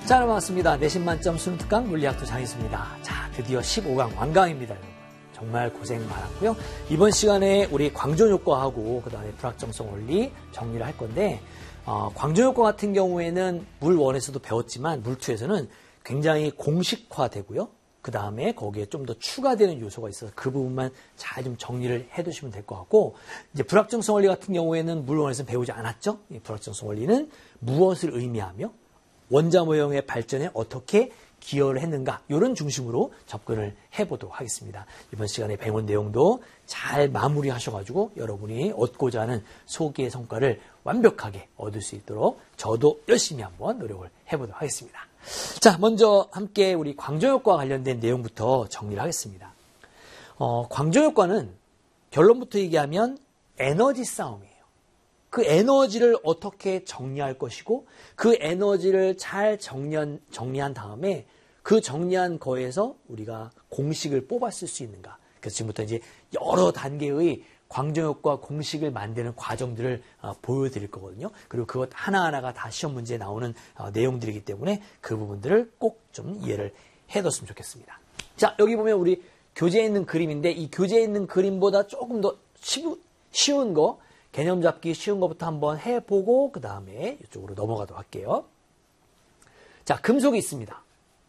자, 여러분 반갑습니다. 내신 만점 수능 특강 물리학도 장희수입니다. 자, 드디어 15강 완강입니다, 여러분. 정말 고생 많았고요. 이번 시간에 우리 광전효과하고 그 다음에 불확정성 원리 정리를 할 건데, 광전효과 같은 경우에는 물1에서도 배웠지만 물2에서는 굉장히 공식화되고요. 그 다음에 거기에 좀 더 추가되는 요소가 있어서 그 부분만 잘 좀 정리를 해 두시면 될 것 같고, 이제 불확정성 원리 같은 경우에는 물1에서는 배우지 않았죠. 이 불확정성 원리는 무엇을 의미하며 원자 모형의 발전에 어떻게 기여를 했는가, 이런 중심으로 접근을 해보도록 하겠습니다. 이번 시간에 배운 내용도 잘 마무리하셔가지고 여러분이 얻고자 하는 소기의 성과를 완벽하게 얻을 수 있도록 저도 열심히 한번 노력을 해보도록 하겠습니다. 자, 먼저 함께 우리 광전효과와 관련된 내용부터 정리를 하겠습니다. 광전효과는 결론부터 얘기하면 에너지 싸움이에요. 그 에너지를 어떻게 정리할 것이고, 그 에너지를 잘 정리한 다음에 그 정리한 거에서 우리가 공식을 뽑았을 수 있는가. 그래서 지금부터 이제 여러 단계의 광전효과 공식을 만드는 과정들을 보여드릴 거거든요. 그리고 그것 하나하나가 다 시험 문제에 나오는 내용들이기 때문에 그 부분들을 꼭 좀 이해를 해뒀으면 좋겠습니다. 자, 여기 보면 우리 교재에 있는 그림인데, 이 교재에 있는 그림보다 조금 더 쉬운 거, 개념 잡기 쉬운 것부터 한번 해보고 그 다음에 이쪽으로 넘어가도록 할게요. 자, 금속이 있습니다.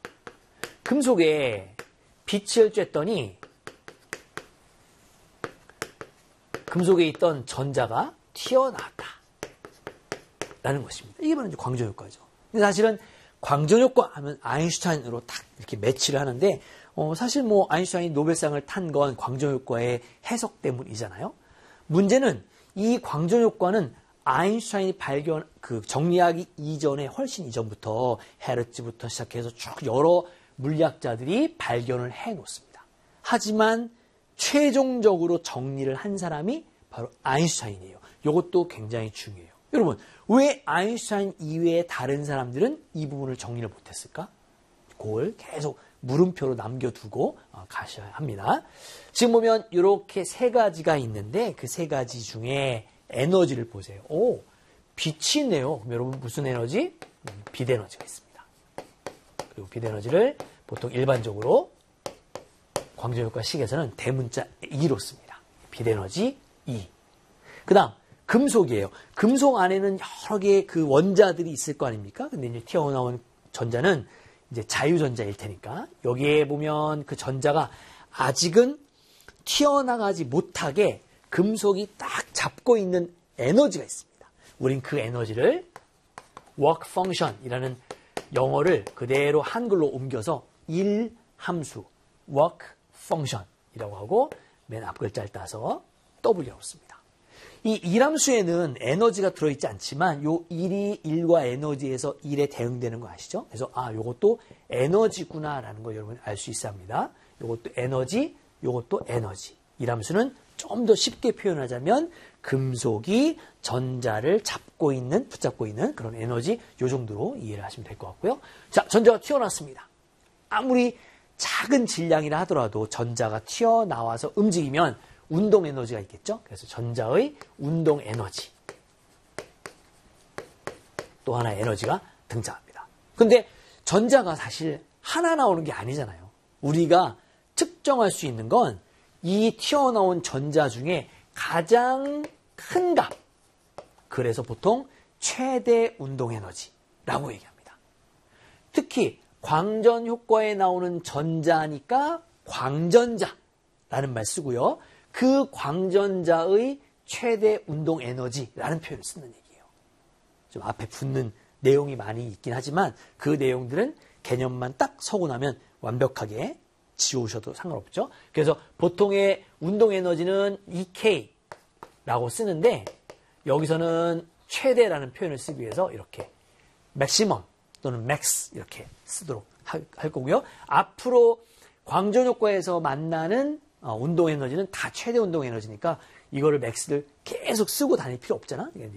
금속에 빛을 쬐더니 금속에 있던 전자가 튀어나왔다 라는 것입니다. 이게 바로 광전효과죠. 근데 사실은 광전효과 하면 아인슈타인으로 딱 이렇게 매치를 하는데, 사실 뭐 아인슈타인이 노벨상을 탄 건 광전효과의 해석 때문이잖아요. 문제는 이 광전효과는 아인슈타인이 정리하기 이전에 훨씬 이전부터 헤르츠부터 시작해서 쭉 여러 물리학자들이 발견을 해 놓습니다. 하지만 최종적으로 정리를 한 사람이 바로 아인슈타인이에요. 이것도 굉장히 중요해요. 여러분, 왜 아인슈타인 이외의 다른 사람들은 이 부분을 정리를 못했을까? 그걸 계속 물음표로 남겨두고 가셔야 합니다. 지금 보면 이렇게 세 가지가 있는데, 그 세 가지 중에 에너지를 보세요. 오, 빛이 있네요. 그럼 여러분 무슨 에너지? 빛 에너지가 있습니다. 그리고 빛 에너지를 보통 일반적으로 광전효과 식에서는 대문자 E로 씁니다. 빛 에너지 E. 그 다음 금속이에요. 금속 안에는 여러 개의 그 원자들이 있을 거 아닙니까? 근데 이제 튀어나온 전자는 이제 자유전자일 테니까, 여기에 보면 그 전자가 아직은 튀어나가지 못하게 금속이 딱 잡고 있는 에너지가 있습니다. 우린 그 에너지를 work function이라는 영어를 그대로 한글로 옮겨서 일함수 work function이라고 하고 맨 앞 글자를 따서 W라고 씁니다. 이 일함수에는 에너지가 들어있지 않지만 요 1이 1과 에너지에서 1에 대응되는 거 아시죠? 그래서 요것도 에너지구나라는 걸 여러분 알 수 있어야 합니다. 요것도 에너지, 요것도 에너지. 일함수는 좀 더 쉽게 표현하자면 금속이 전자를 붙잡고 있는 그런 에너지, 요 정도로 이해를 하시면 될 것 같고요. 자, 전자가 튀어나왔습니다. 아무리 작은 질량이라 하더라도 전자가 튀어나와서 움직이면 운동 에너지가 있겠죠? 그래서 전자의 운동 에너지. 또 하나의 에너지가 등장합니다. 근데 전자가 사실 하나 나오는 게 아니잖아요. 우리가 측정할 수 있는 건 이 튀어나온 전자 중에 가장 큰 값. 그래서 보통 최대 운동 에너지라고 얘기합니다. 특히 광전 효과에 나오는 전자니까 광전자라는 말 쓰고요. 그 광전자의 최대 운동 에너지라는 표현을 쓰는 얘기예요. 좀 앞에 붙는 내용이 많이 있긴 하지만 그 내용들은 개념만 딱 서고 나면 완벽하게 지우셔도 상관없죠. 그래서 보통의 운동 에너지는 EK라고 쓰는데, 여기서는 최대라는 표현을 쓰기 위해서 이렇게 maximum 또는 max 이렇게 쓰도록 할 거고요. 앞으로 광전 효과에서 만나는 운동 에너지는 다 최대 운동 에너지니까 이거를 max를 계속 쓰고 다닐 필요 없잖아.